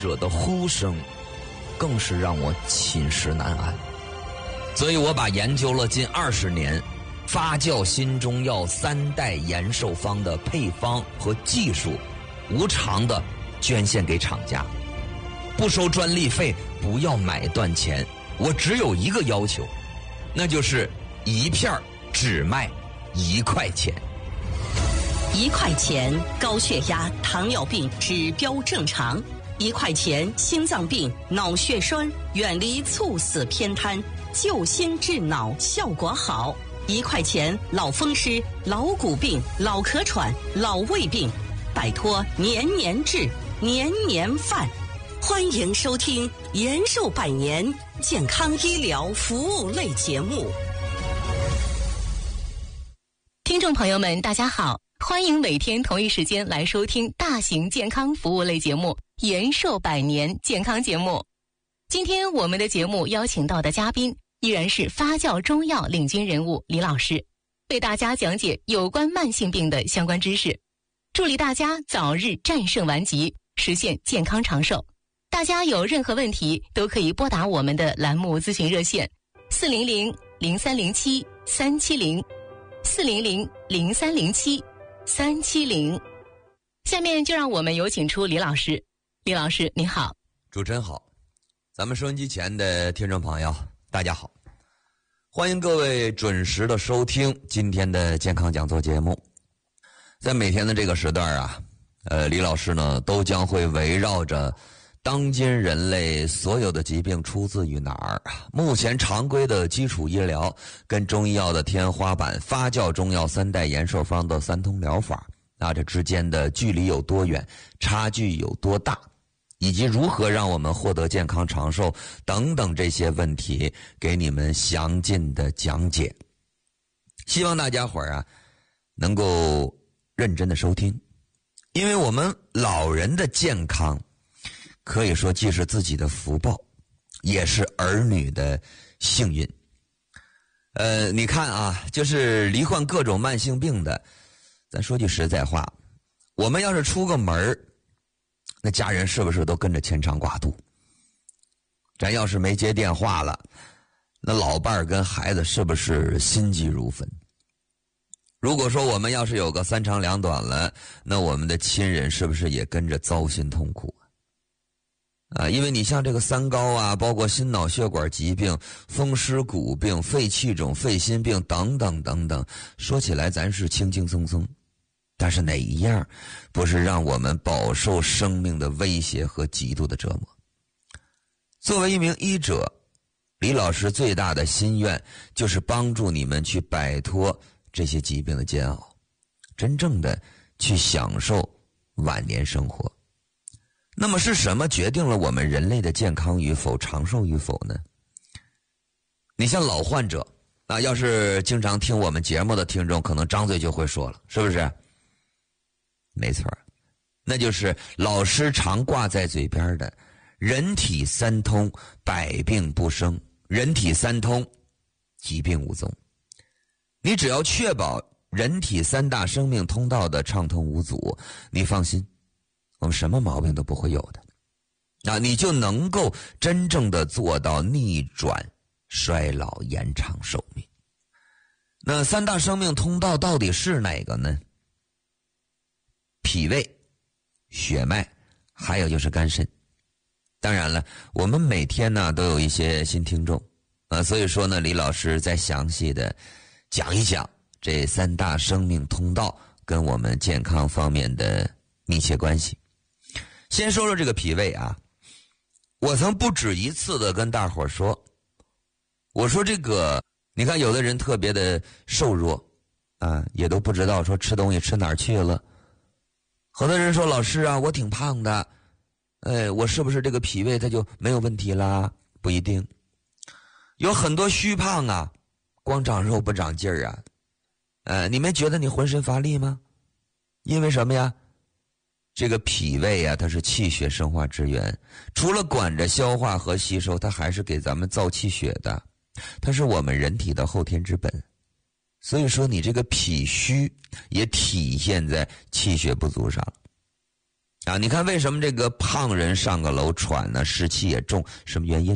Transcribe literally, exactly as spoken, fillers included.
者的呼声更是让我寝食难安。所以我把研究了近二十年发酵新中药三代延寿方的配方和技术，无偿的捐献给厂家，不收专利费，不要买断钱。我只有一个要求，那就是一片只卖一块钱。 一块钱高血压、糖尿病指标正常；一块钱心脏病、脑血栓远离猝死偏瘫，救心治脑效果好；一块钱老风湿、老骨病、老咳喘、老胃病，摆脱年年治、年年犯。欢迎收听延寿百年健康医疗服务类节目。 听众朋友们，大家好，欢迎每天同一时间来收听大型健康服务类节目延寿百年健康节目。今天我们的节目邀请到的嘉宾依然是发酵中药领军人物李老师，为大家讲解有关慢性病的相关知识，助力大家早日战胜顽疾，实现健康长寿。大家有任何问题都可以拨打我们的栏目咨询热线四零零零三零七三七零四零零零三零七三七零。下面就让我们有请出李老师。李老师您好。 主持人好，咱们收音机前的听众朋友大家好，欢迎各位准时的收听今天的健康讲座节目。在每天的这个时段啊，呃，李老师呢都将会围绕着当今人类所有的疾病出自于哪儿？目前常规的基础医疗跟中医药的天花板发酵中药三代延寿方的三通疗法，那这之间的距离有多远，差距有多大，以及如何让我们获得健康长寿等等这些问题，给你们详尽的讲解。希望大家伙儿啊能够认真的收听，因为我们老人的健康可以说既是自己的福报，也是儿女的幸运。呃，你看啊，就是罹患各种慢性病的，咱说句实在话，我们要是出个门，那家人是不是都跟着牵肠挂肚？咱要是没接电话了，那老伴儿跟孩子是不是心急如焚？如果说我们要是有个三长两短了，那我们的亲人是不是也跟着糟心痛苦啊？因为你像这个三高啊，包括心脑血管疾病、风湿骨病、肺气肿、肺心病等等等等，说起来咱是轻轻松松，但是哪一样不是让我们饱受生命的威胁和极度的折磨？作为一名医者，李老师最大的心愿就是帮助你们去摆脱这些疾病的煎熬，真正的去享受晚年生活。那么是什么决定了我们人类的健康与否、长寿与否呢？你像老患者啊，要是经常听我们节目的听众，可能张嘴就会说了，是不是？没错，那就是老师常挂在嘴边的人体三通，百病不生；人体三通，疾病无踪。你只要确保人体三大生命通道的畅通无阻，你放心，我们什么毛病都不会有的，那你就能够真正的做到逆转衰老、延长寿命。那三大生命通道到底是哪个呢？脾胃、血脉，还有就是肝肾。当然了，我们每天呢都有一些新听众啊，所以说呢，李老师再详细的讲一讲这三大生命通道跟我们健康方面的密切关系。先说说这个脾胃啊，我曾不止一次的跟大伙说，我说这个，你看有的人特别的瘦弱啊，也都不知道说吃东西吃哪儿去了。好多人说老师啊，我挺胖的，哎，我是不是这个脾胃它就没有问题啦？不一定，有很多虚胖啊，光长肉不长劲儿啊，呃，你没觉得你浑身乏力吗？因为什么呀？这个脾胃啊，它是气血生化之源，除了管着消化和吸收，它还是给咱们造气血的，它是我们人体的后天之本。所以说你这个脾虚也体现在气血不足上。 啊，你看为什么这个胖人上个楼喘呢？湿气也重，什么原因？